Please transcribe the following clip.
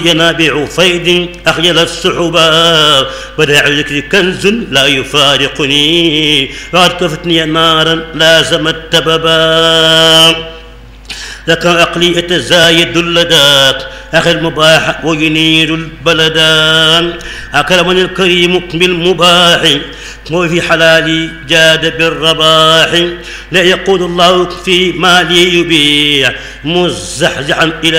ينابيع فيض أخجل السحبا وداع ذكر كنز لا يفارقني وقد كفتني نارا لازمت تببا لك عقلي يتزايد اللدى أخي المباح وينير البلدان أكرمني الكريم بالمباح وفي حلالي جاد بالرباح لا يقول الله في مالي يبيع مزحزحا إلى